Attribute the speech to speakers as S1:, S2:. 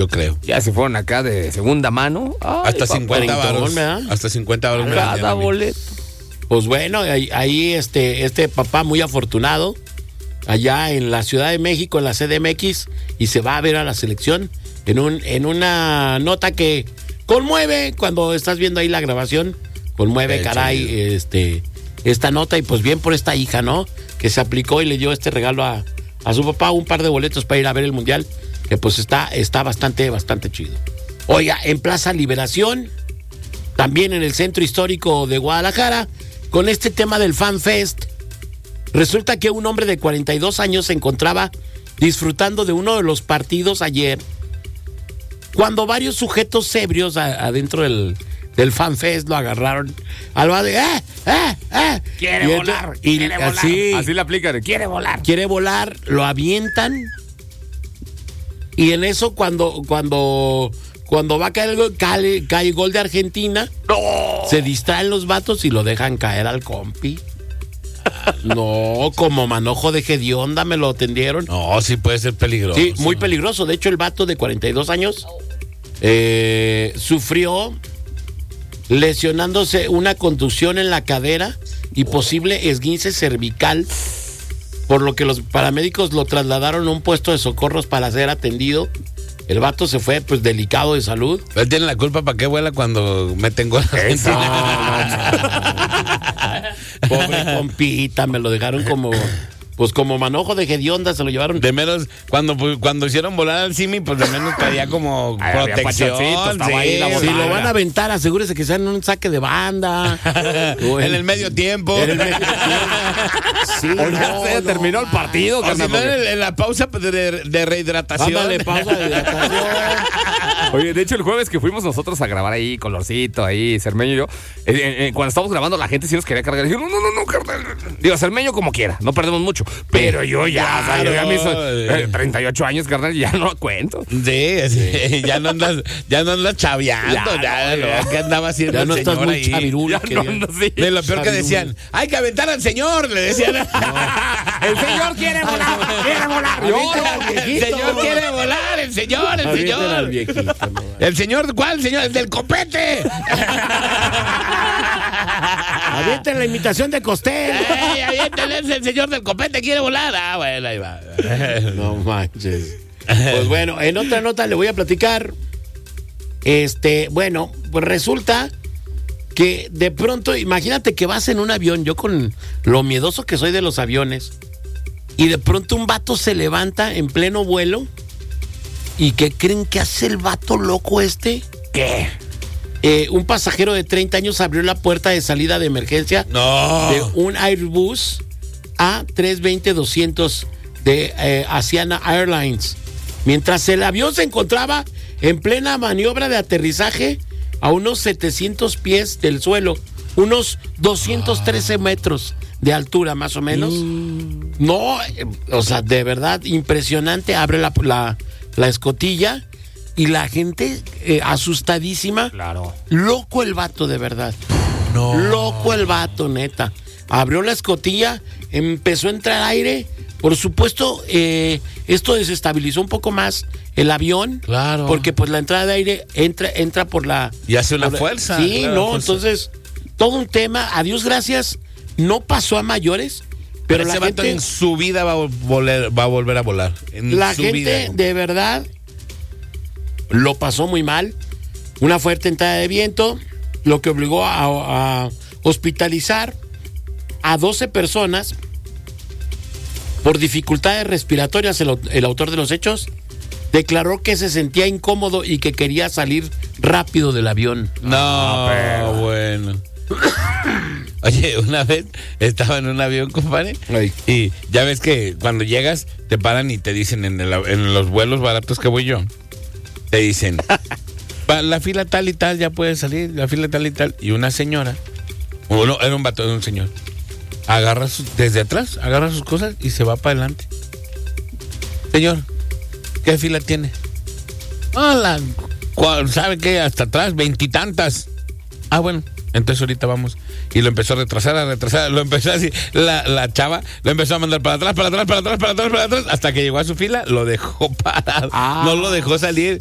S1: yo creo.
S2: Ya se fueron acá de segunda mano. Ay,
S1: Hasta 50 varos. Hasta 50 varos me
S2: cada
S1: vendían.
S2: boleto. Pues bueno, ahí este papá muy afortunado, allá en la Ciudad de México, en la CDMX, y se va a ver a la selección en una nota que conmueve cuando estás viendo ahí la grabación. Conmueve, caray, esta nota, y pues bien por esta hija, ¿no? Que se aplicó y le dio este regalo a su papá, un par de boletos para ir a ver el Mundial, que pues está bastante chido. Oiga, en Plaza Liberación, también en el centro histórico de Guadalajara, con este tema del Fan Fest, resulta que un hombre de 42 años se encontraba disfrutando de uno de los partidos ayer, cuando varios sujetos ebrios adentro del Fan Fest lo agarraron al lado de
S3: Quiere volar.
S2: Así le aplican. Quiere volar, lo avientan, y en eso cuando va a caer el gol, cae el gol de Argentina, se distraen los vatos y lo dejan caer al compi. No, como manojo de hedionda me lo tendieron.
S1: No, sí puede ser peligroso.
S2: Sí, muy peligroso. De hecho, el vato de 42 años sufrió lesionándose una contusión en la cadera y posible esguince cervical, por lo que los paramédicos lo trasladaron a un puesto de socorros para ser atendido. El vato se fue, pues, delicado de salud.
S1: Él tiene la culpa, ¿para qué vuela cuando meten gol?
S2: Pobre compita, me lo dejaron como manojo de hedionda, se lo llevaron.
S1: De menos, cuando hicieron volar al Simi, pues de menos traía como protección.
S2: Si lo van a aventar, asegúrese que sea en un saque de banda.
S1: En el medio tiempo.
S2: Sí,
S3: se terminó el partido.
S1: O si no, en la pausa de rehidratación.
S2: Ándale, pausa de hidratación.
S3: Oye, de hecho, el jueves que fuimos nosotros a grabar ahí, Colorcito, ahí, Cermeño y yo, cuando estábamos grabando, la gente sí nos quería cargar. Y yo, no, carnal. Digo, Cermeño como quiera, no perdemos mucho. Pero yo ya me hizo 38 años, carnal, y ya no lo cuento.
S1: Sí, ya no andas chaveando, ya que andaba haciendo
S2: ya no
S1: el señor
S2: estás muy
S1: ahí.
S2: chavirul.
S1: De lo peor que decían, hay que aventar al señor, le decían.
S3: El señor quiere volar.
S1: El señor quiere volar, el señor.
S2: Al viejito, no.
S1: ¿El señor cuál, señor? El del copete.
S2: Avienten la imitación de Costel.
S1: Avienten, es el señor del copete, quiere volar. Ah, bueno, ahí va.
S2: No manches. Pues bueno, en otra nota le voy a platicar. Bueno, pues resulta que de pronto, imagínate que vas en un avión, yo con lo miedoso que soy de los aviones, y de pronto un vato se levanta en pleno vuelo. ¿Y qué creen que hace el vato loco este?
S3: ¿Qué?
S2: Un pasajero de 30 años abrió la puerta de salida de emergencia de un Airbus A320-200 de Asiana Airlines, mientras el avión se encontraba en plena maniobra de aterrizaje a unos 700 pies del suelo, unos 213 metros de altura más o menos. No, o sea, de verdad impresionante. Abre la escotilla y la gente asustadísima.
S3: Claro.
S2: Loco el vato, de verdad. No. Loco el vato, neta. Abrió la escotilla, empezó a entrar aire. Por supuesto, esto desestabilizó un poco más el avión.
S1: Claro.
S2: Porque pues la entrada de aire entra por la...
S1: Y hace una fuerza.
S2: Sí,
S1: claro,
S2: no,
S1: fuerza.
S2: Entonces, todo un tema. A Dios gracias, no pasó a mayores. Pero
S1: ese
S2: la
S1: vato
S2: gente...
S1: en su vida va a volver a volar.
S2: La gente, de verdad, lo pasó muy mal. Una fuerte entrada de viento, lo que obligó a hospitalizar a 12 personas por dificultades respiratorias. El autor de los hechos declaró que se sentía incómodo y que quería salir rápido del avión.
S1: No, pero bueno. Oye, una vez estaba en un avión, compadre, y ya ves que cuando llegas te paran y te dicen en los vuelos baratos que voy yo, te dicen, la fila tal y tal ya puede salir, la fila tal y tal, y una señora, no, era un vato de un señor, desde atrás, agarra sus cosas y se va para adelante. Señor, ¿qué fila tiene? ¿Sabe qué? Hasta atrás, 20 y tantas. Ah, bueno. Entonces ahorita vamos. Y lo empezó a retrasar, lo empezó así, la chava lo empezó a mandar para atrás, hasta que llegó a su fila, lo dejó parado, no lo dejó salir.